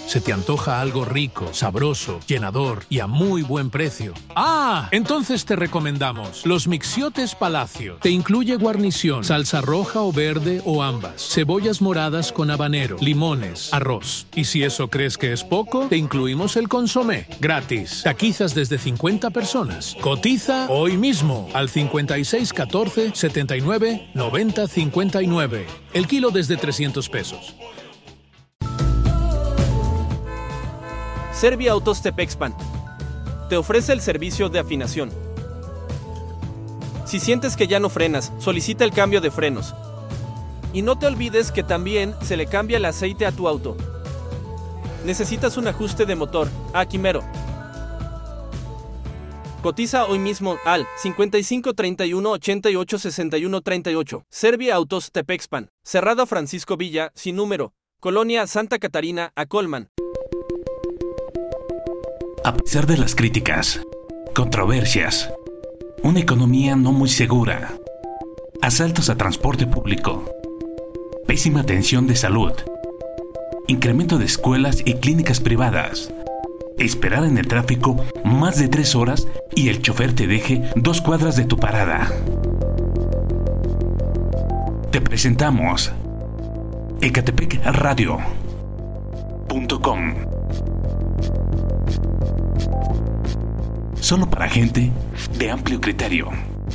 ¿Se te antoja algo rico, sabroso, llenador y a muy buen precio? ¡Ah! Entonces te recomendamos los Mixiotes Palacio. Te incluye guarnición, salsa roja o verde o ambas, cebollas moradas con habanero, limones, arroz. Y si eso crees que es poco, te incluimos el consomé, gratis. Taquizas desde 50 personas. Cotiza hoy mismo al 5614 79 90 59. El kilo desde 300 pesos. Serbia Autos Tepexpan te ofrece el servicio de afinación. Si sientes que ya no frenas, solicita el cambio de frenos. Y no te olvides que también se le cambia el aceite a tu auto. ¿Necesitas un ajuste de motor? Aquí mero. Cotiza hoy mismo al 55 31 88 61 38. Serbia Autos Tepexpan, Cerrado Francisco Villa, sin número, Colonia Santa Catarina, a Colman. A pesar de las críticas, controversias, una economía no muy segura, asaltos a transporte público, pésima atención de salud, incremento de escuelas y clínicas privadas, esperar en el tráfico más de 3 horas y el chofer te deje 2 cuadras de tu parada. Te presentamos ecatepecradio.com. Solo para gente de amplio criterio.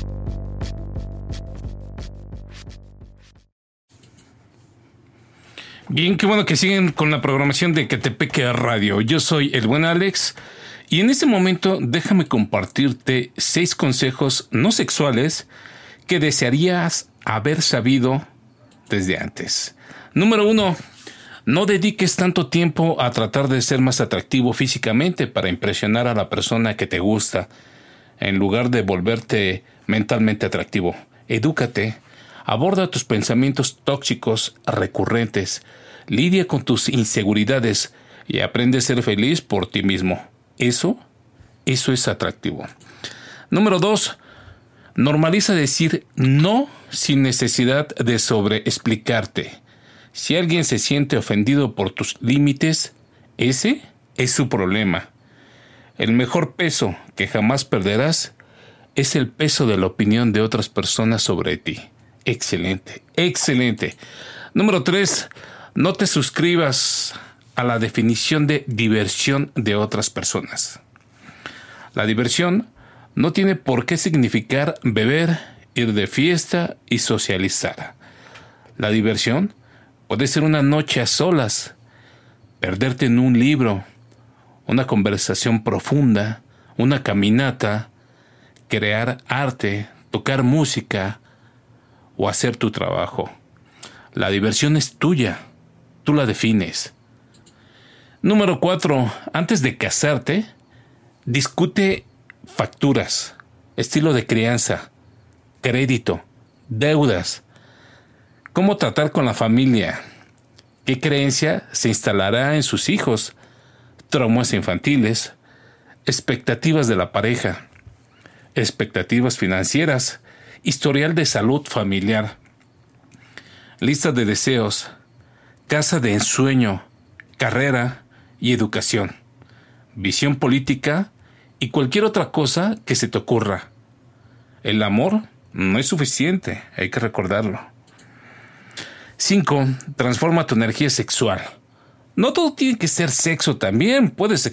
Bien, qué bueno que siguen con la programación de Ecatepec Radio. Yo soy el buen Alex y en este momento déjame compartirte 6 consejos no sexuales que desearías haber sabido desde antes. Número 1. No dediques tanto tiempo a tratar de ser más atractivo físicamente para impresionar a la persona que te gusta, en lugar de volverte mentalmente atractivo. Edúcate, aborda tus pensamientos tóxicos recurrentes, lidia con tus inseguridades y aprende a ser feliz por ti mismo. Eso es atractivo. Número 2. Normaliza decir no sin necesidad de sobreexplicarte. Si alguien se siente ofendido por tus límites, ese es su problema. El mejor peso que jamás perderás es el peso de la opinión de otras personas sobre ti. Excelente, excelente. Número 3. No te suscribas a la definición de diversión de otras personas. La diversión no tiene por qué significar beber, ir de fiesta y socializar. La diversión puede ser una noche a solas, perderte en un libro, una conversación profunda, una caminata, crear arte, tocar música o hacer tu trabajo. La diversión es tuya, tú la defines. Número 4. Antes de casarte, discute facturas, estilo de crianza, crédito, deudas. ¿Cómo tratar con la familia? ¿Qué creencia se instalará en sus hijos? Traumas infantiles, expectativas de la pareja, expectativas financieras, historial de salud familiar, lista de deseos, casa de ensueño, carrera y educación, visión política y cualquier otra cosa que se te ocurra. El amor no es suficiente, hay que recordarlo. 5. Transforma tu energía sexual. No todo tiene que ser sexo también. Puedes